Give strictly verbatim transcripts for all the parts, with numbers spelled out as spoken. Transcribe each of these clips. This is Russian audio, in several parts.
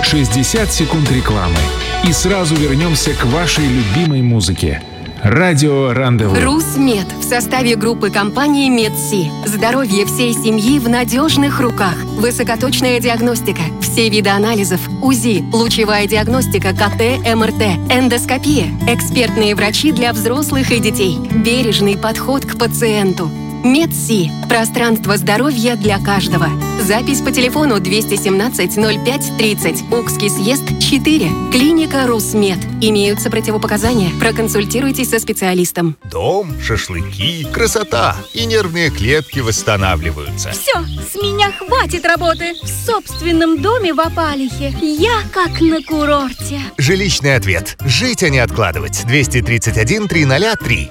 шестьдесят секунд рекламы. И сразу вернемся к вашей любимой музыке. Радио Рандеву. РусМед в составе группы компании Медси. Здоровье всей семьи в надежных руках. Высокоточная диагностика, все виды анализов, УЗИ, лучевая диагностика, КТ, МРТ, эндоскопия, экспертные врачи для взрослых и детей, бережный подход к пациенту. Медси. Пространство здоровья для каждого. Запись по телефону двести семнадцать ноль пять тридцать. Укский съезд четыре. Клиника РусМед. Имеются противопоказания. Проконсультируйтесь со специалистом. Дом, шашлыки, красота. И нервные клетки восстанавливаются. Все, с меня хватит работы. В собственном доме в Опалихе. Я как на курорте. Жилищный ответ. Жить, а не откладывать. двести тридцать один триста три.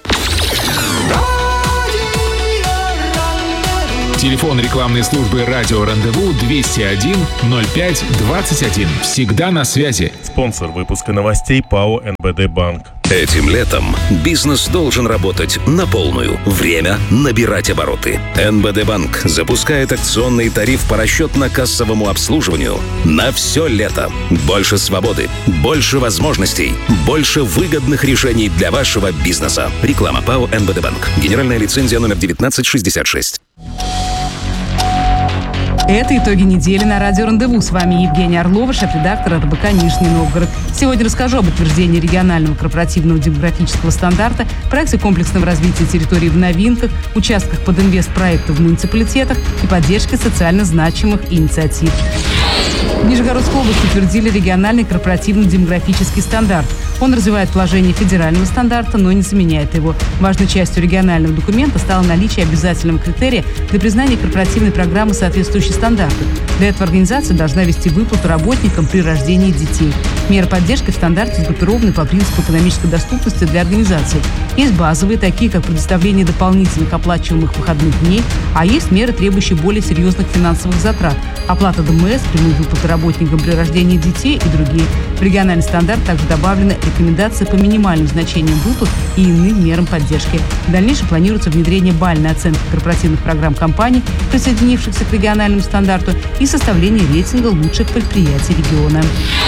Телефон рекламной службы «Радио Рандеву» двести один ноль пять двадцать один. Всегда на связи. Спонсор выпуска новостей ПАО эн бэ дэ Банк. Этим летом бизнес должен работать на полную. Время набирать обороты. эн бэ дэ Банк запускает акционный тариф по расчетно-кассовому обслуживанию на все лето. Больше свободы, больше возможностей, больше выгодных решений для вашего бизнеса. Реклама ПАО эн бэ дэ Банк. Генеральная лицензия номер девятнадцать шестьдесят шесть. Это итоги недели на радио «Рандеву». С вами Евгения Орлова, шеф-редактор эр бэ ка «Нижний Новгород». Сегодня расскажу об утверждении регионального корпоративного демографического стандарта, проекте комплексного развития территорий в новинках, участках под инвестпроектов в муниципалитетах и поддержке социально значимых инициатив. В Нижегородской области утвердили региональный корпоративный демографический стандарт. Он развивает положение федерального стандарта, но не заменяет его. Важной частью регионального документа стало наличие обязательного критерия для признания корпоративной программы, соответствующей стандарту. Для этого организация должна вести выплату работникам при рождении детей. Меры поддержки в стандарте сгруппированы по принципу экономической доступности для организации. Есть базовые, такие как предоставление дополнительных оплачиваемых выходных дней, а есть меры, требующие более серьезных финансовых затрат. Оплата дэ эм эс, прямые выплаты работникам при рождении детей и другие. В региональный стандарт также добавлены рекомендации по минимальным значениям выплат и иным мерам поддержки. В дальнейшем планируется внедрение бальной оценки корпоративных программ компаний, присоединившихся к региональному стандарту, и составление рейтинга лучших предприятий региона.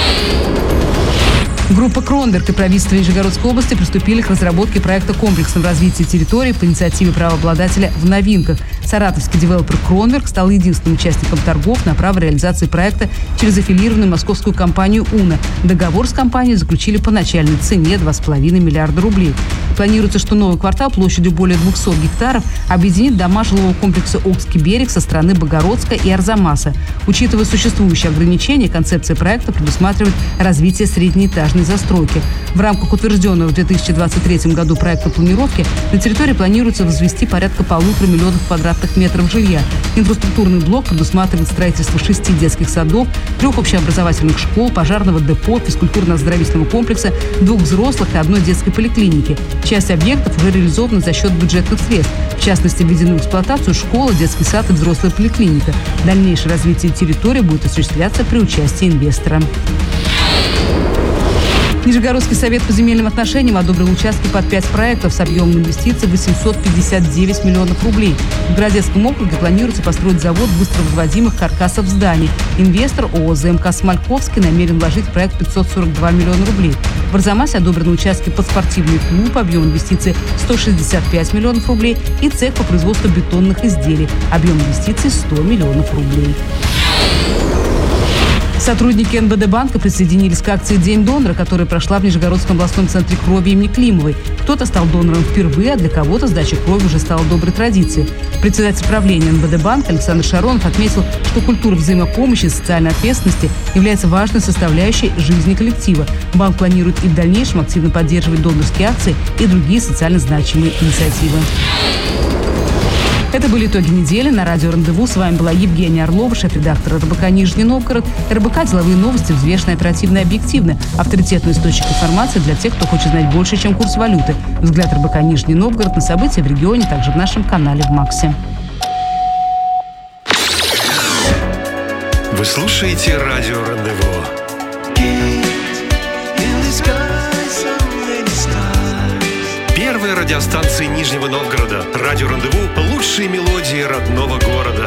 Группа «Кронберг» и правительство Нижегородской области приступили к разработке проекта комплексного развития территории по инициативе правообладателя в новинках. Саратовский девелопер «Кронберг» стал единственным участником торгов на право реализации проекта через аффилированную московскую компанию «Уна». Договор с компанией заключили по начальной цене два с половиной миллиарда рублей. Планируется, что новый квартал площадью более двухсот гектаров объединит дома жилого комплекса «Окский берег» со стороны Богородска и Арзамаса. Учитывая существующие ограничения, концепция проекта предусматривает развитие среднеэтажной застройки. В рамках утвержденного в две тысячи двадцать третьем году проекта планировки на территории планируется возвести порядка полутора миллионов квадратных метров жилья. Инфраструктурный блок предусматривает строительство шести детских садов, трех общеобразовательных школ, пожарного депо, физкультурно-оздоровительного комплекса, двух взрослых и одной детской поликлиники. Часть объектов уже реализована за счет бюджетных средств. В частности, введены в эксплуатацию школа, детский сад и взрослая поликлиника. Дальнейшее развитие территории будет осуществляться при участии инвестора. Нижегородский совет по земельным отношениям одобрил участки под пять проектов с объемом инвестиций восемьсот пятьдесят девять миллионов рублей. В Городецком округе планируется построить завод быстровозводимых каркасов зданий. Инвестор ООО зэ эм ка «Смольковский» намерен вложить в проект пятьсот сорок два миллиона рублей. В Арзамасе одобрены участки под спортивный клуб, объем инвестиций сто шестьдесят пять миллионов рублей, и цех по производству бетонных изделий, объем инвестиций сто миллионов рублей. Сотрудники эн бэ дэ банка присоединились к акции «День донора», которая прошла в Нижегородском областном центре крови имени Климовой. Кто-то стал донором впервые, а для кого-то сдача крови уже стала доброй традицией. Председатель правления эн бэ дэ банка Александр Шаронов отметил, что культура взаимопомощи и социальной ответственности является важной составляющей жизни коллектива. Банк планирует и в дальнейшем активно поддерживать донорские акции и другие социально значимые инициативы. Это были итоги недели на радио «Рандеву». С вами была Евгения Орлова, шеф-редактор эр бэ ка «Нижний Новгород». эр бэ ка – деловые новости, взвешенно, оперативно и объективно. Авторитетный источник информации для тех, кто хочет знать больше, чем курс валюты. Взгляд эр бэ ка «Нижний Новгород» на события в регионе, также в нашем канале в Максе. Вы слушаете радио «Рандеву». Первая радиостанция Нижнего Новгорода. Радио «Рандеву» – лучшие мелодии родного города.